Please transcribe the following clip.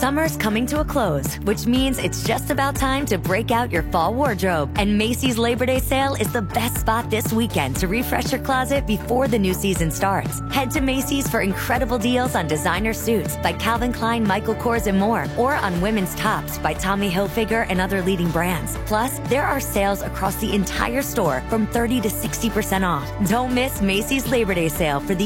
Summer's coming to a close, which means it's just about time to break out your fall wardrobe. And Macy's Labor Day sale is the best spot this weekend to refresh your closet before the new season starts. Head to Macy's for incredible deals on designer suits by Calvin Klein, Michael Kors, and more, or on women's tops by Tommy Hilfiger and other leading brands. Plus, there are sales across the entire store from 30 to 60% off. Don't miss Macy's Labor Day sale for the